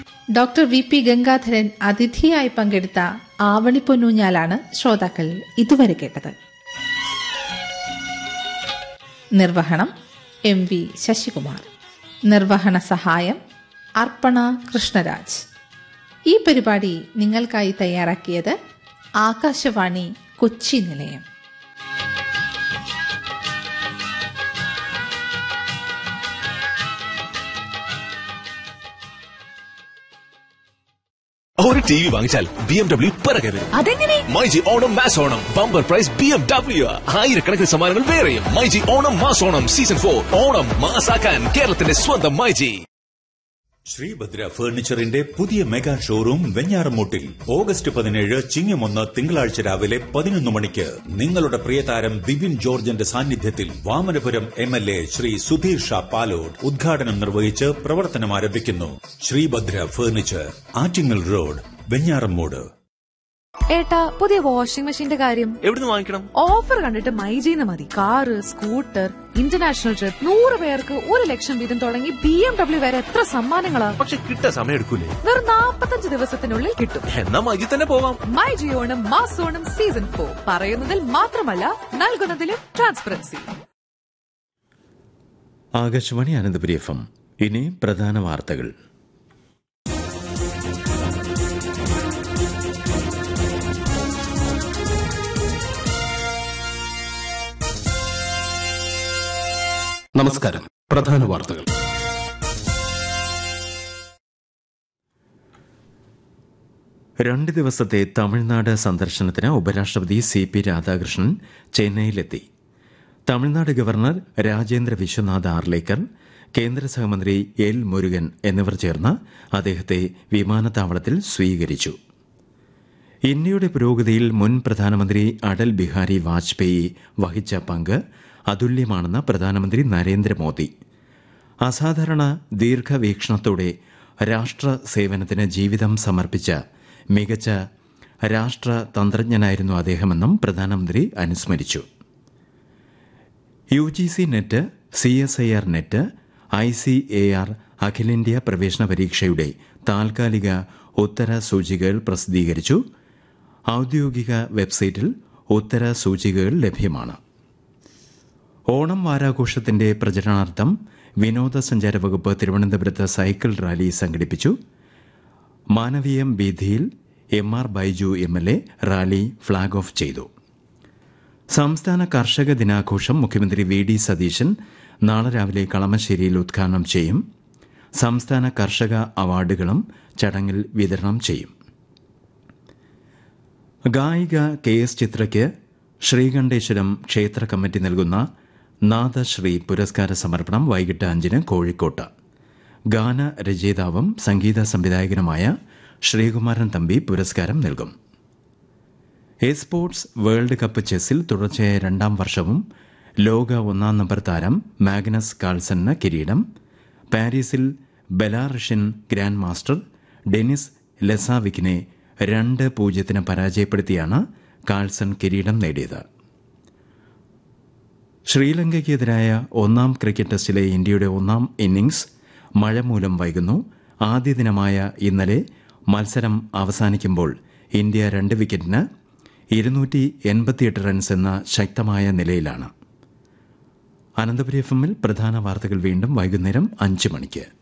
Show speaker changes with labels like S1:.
S1: Doctor V P Gangadharan അതിഥിയായി പങ്കെടുത്ത ആവണിപ്പൊന്നൂഞ്ഞാലാണ് ശ്രോതാക്കൾ ഇതുവരെ കേട്ടത്. നിർവഹണം MV ശശികുമാർ. നിർവഹണ സഹായം അർപ്പണ കൃഷ്ണരാജ്. ഈ പരിപാടി നിങ്ങൾക്കായി തയ്യാറാക്കിയത് ആകാശവാണി കൊച്ചി നിലയം.
S2: ഒരു ടി വി വാങ്ങിച്ചാൽ BMW പിറകെ വരും.
S3: അതെങ്ങനെ?
S2: MyG Onam mass Onam bumper prize BMW. ആയിരക്കണക്കിന് സമ്മാനങ്ങൾ വേറെയും. മൈജി ഓണം മാസ് ഓണം സീസൺ 4 ഓണം മാസാക്കാൻ കേരളത്തിന്റെ സ്വന്തം മൈജി.
S4: ശ്രീഭദ്ര ഫർണിച്ചറിന്റെ പുതിയ മെഗാ ഷോറൂം വെഞ്ഞാറമൂട്ടിൽ ഓഗസ്റ്റ് 17 ചിങ്ങം 1 തിങ്കളാഴ്ച രാവിലെ 11 മണിക്ക് നിങ്ങളുടെ പ്രിയതാരം ബിബിൻ ജോർജിന്റെ സാന്നിധ്യത്തിൽ വാമനപുരം MLA ശ്രീ സുധീർ ഷാ പാലോട് ഉദ്ഘാടനം നിർവഹിച്ച് പ്രവർത്തനം ആരംഭിക്കുന്നു. Sreebhadra furniture, Attingal road, Venjaramoodu.
S3: ഏട്ടാ, പുതിയ വാഷിംഗ് മെഷീന്റെ കാര്യം
S2: എവിടുന്ന് വാങ്ങിക്കണം?
S3: ഓഫർ കണ്ടിട്ട് മൈജീന്ന് മതി. കാറ്, സ്കൂട്ടർ, ഇന്റർനാഷണൽ ട്രിപ്പ്, 100 പേർക്ക് 1 ലക്ഷം വീതം തുടങ്ങി BMW വരെ എത്ര സമ്മാനങ്ങളാ.
S2: പക്ഷെ കിട്ടാൻ സമയം എടുക്കൂലേ?
S3: വെറും 45 ദിവസത്തിനുള്ളിൽ കിട്ടും.
S2: എന്നാ മൈജി തന്നെ പോവാം.
S3: മൈജി ഓണം മാസ് ഓണം സീസൺ 4 പറയുന്നതിൽ മാത്രമല്ല നൽകുന്നതിലും ട്രാൻസ്പെറൻസി.
S5: ആകാശവാണി അനന്തപുരി FM. ഇനി പ്രധാന വാർത്തകൾ.
S6: നമസ്കാരം. പ്രധാന വാർത്തകൾ.
S5: രണ്ട് ദിവസത്തെ തമിഴ്നാട് സന്ദർശനത്തിന് ഉപരാഷ്ട്രപതി CP രാധാകൃഷ്ണൻ ചെന്നൈയിലെത്തി. തമിഴ്നാട് ഗവർണർ രാജേന്ദ്ര വിശ്വനാഥ് ആർലേക്കർ, കേന്ദ്ര സഹമന്ത്രി L മുരുകൻ എന്നിവർ ചേർന്ന് അദ്ദേഹത്തെ വിമാനത്താവളത്തിൽ സ്വീകരിച്ചു. ഇന്ത്യയുടെ പുരോഗതിയിൽ മുൻ പ്രധാനമന്ത്രി അടൽ ബിഹാരി വാജ്പേയി വഹിച്ച പങ്ക് അതുല്യമാണെന്ന് പ്രധാനമന്ത്രി നരേന്ദ്രമോദി. അസാധാരണ ദീർഘവീക്ഷണത്തോടെ രാഷ്ട്ര സേവനത്തിന് ജീവിതം സമർപ്പിച്ച മികച്ച രാഷ്ട്രതന്ത്രജ്ഞനായിരുന്നു അദ്ദേഹമെന്നും പ്രധാനമന്ത്രി അനുസ്മരിച്ചു. UGC net, CSIR net, ICAR അഖിലേന്ത്യാ പ്രവേശന പരീക്ഷയുടെ താൽക്കാലിക ഉത്തര സൂചികകൾ പ്രസിദ്ധീകരിച്ചു. ഔദ്യോഗിക വെബ്സൈറ്റിൽ ഉത്തര സൂചികകൾ ലഭ്യമാണ്. ഓണം വാരാഘോഷത്തിന്റെ പ്രചരണാർത്ഥം വിനോദസഞ്ചാര വകുപ്പ് തിരുവനന്തപുരത്ത് സൈക്കിൾ റാലി സംഘടിപ്പിച്ചു. Manaveeyam വീഥിയിൽ MR Baiju MLA rally flag off ചെയ്തു. സംസ്ഥാന കർഷക ദിനാഘോഷം മുഖ്യമന്ത്രി VD സതീശൻ നാളെ രാവിലെ കളമശ്ശേരിയിൽ ഉദ്ഘാടനം ചെയ്യും. സംസ്ഥാന കർഷക അവാർഡുകളും ചടങ്ങിൽ വിതരണം ചെയ്യും. ഗായിക KS ചിത്രയ്ക്ക് ശ്രീകണ്ഠേശ്വരം ക്ഷേത്ര കമ്മിറ്റി നൽകുന്ന നാദശ്രീ പുരസ്കാര സമർപ്പണം വൈകിട്ട് 5-ന് കോഴിക്കോട്ട്. ഗാനരചയിതാവും സംഗീത സംവിധായകനുമായ ശ്രീകുമാരൻ തമ്പി പുരസ്കാരം നൽകും. എസ്പോർട്സ് വേൾഡ് കപ്പ് ചെസ്സിൽ തുടർച്ചയായ 2ാം വർഷവും ലോക 1-ാം നമ്പർ താരം മാഗ്നസ് കാൾസന് കിരീടം. പാരീസിൽ ബെലാറഷ്യൻ ഗ്രാൻഡ് മാസ്റ്റർ ഡെനിസ് ലെസാവിക്കിനെ 2-0 പരാജയപ്പെടുത്തിയാണ് കാൾസൺ കിരീടം നേടിയത്. ശ്രീലങ്കയ്ക്കെതിരായ 1ാം ക്രിക്കറ്റ് ടെസ്റ്റിലെ ഇന്ത്യയുടെ 1ാം ഇന്നിംഗ്സ് മഴ മൂലം വൈകുന്നു. ആദ്യ ദിനമായ ഇന്നലെ മത്സരം അവസാനിക്കുമ്പോൾ ഇന്ത്യ 2 വിക്കറ്റിന് 288 റൺസ് എന്ന ശക്തമായ നിലയിലാണ്. അനന്തപുരി FM-ൽ പ്രധാന വാർത്തകൾ വീണ്ടും വൈകുന്നേരം 5 മണിക്ക്.